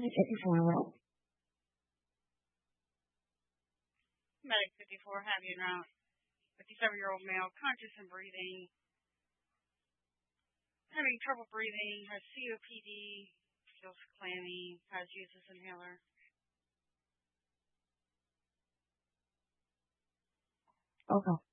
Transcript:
54 what? Medic 54, have you now? 57-year-old male, conscious and breathing, having trouble breathing, has COPD, feels clammy, has used this inhaler. Okay.